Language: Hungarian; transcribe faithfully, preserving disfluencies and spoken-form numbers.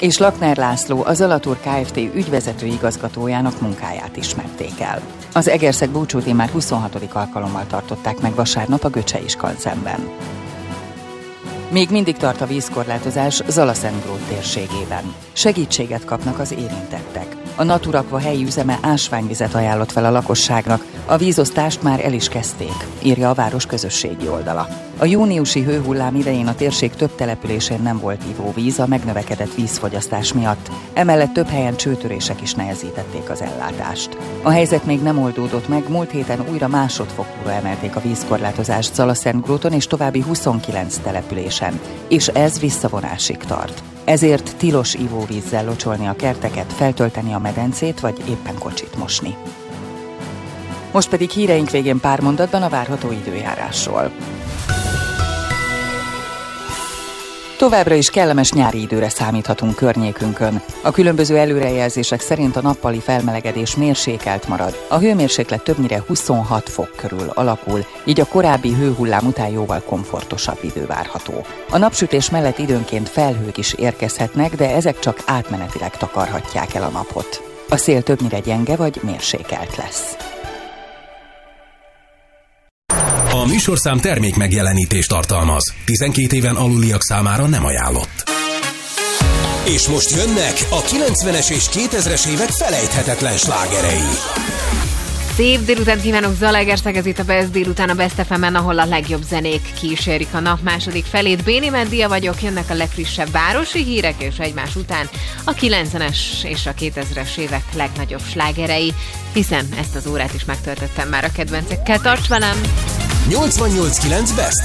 és Lakner László, az Alatur Kft. Ügyvezető igazgatójának munkáját ismerték el. Az Egerszeg búcsút immár huszonhatodik alkalommal tartották meg vasárnap a Göcsei Skanzenben. Még mindig tart a vízkorlátozás Zalaszentgrót térségében. Segítséget kapnak az érintettek. A Naturakva helyi üzeme ásványvizet ajánlott fel a lakosságnak, a vízosztást már el is kezdték, írja a város közösségi oldala. A júniusi hőhullám idején a térség több településén nem volt ivóvíz a megnövekedett vízfogyasztás miatt, emellett több helyen csőtörések is nehezítették az ellátást. A helyzet még nem oldódott meg, múlt héten újra másodfokúra emelték a vízkorlátozást Zalaszentgróton és további huszonkilenc településen, és ez visszavonásig tart. Ezért tilos ivóvízzel locsolni a kerteket, feltölteni a medencét vagy éppen kocsit mosni. Most pedig híreink végén pár mondatban a várható időjárásról. Továbbra is kellemes nyári időre számíthatunk környékünkön. A különböző előrejelzések szerint a nappali felmelegedés mérsékelt marad. A hőmérséklet többnyire huszonhat fok körül alakul, így a korábbi hőhullám után jóval komfortosabb idő várható. A napsütés mellett időnként felhők is érkezhetnek, de ezek csak átmenetileg takarhatják el a napot. A szél többnyire gyenge vagy mérsékelt lesz. A műsorszám termék megjelenítést tartalmaz. tizenkét éven aluliak számára nem ajánlott. És most jönnek a kilencvenes és kétezres évek felejthetetlen slágerei. Szép délután kívánok, Zalaegerszeg, ez itt a Best délután a Best ef emen, ahol a legjobb zenék kísérik a nap második felét. Béni Meddia vagyok, jönnek a legfrissebb városi hírek, és egymás után a kilencvenes és a kétezres évek legnagyobb slágerei, hiszen ezt az órát is megtöltöttem már a kedvencekkel. Tarts velem! nyolcvannyolc kilenc Best